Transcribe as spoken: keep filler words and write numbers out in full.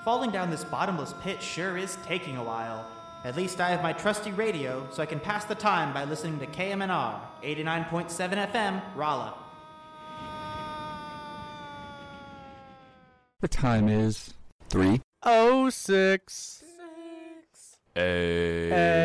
falling down this bottomless pit sure is taking a while. At least I have my trusty radio, so I can pass the time by listening to K M N R, eighty-nine point seven F M, Rolla. The time is three oh six. A.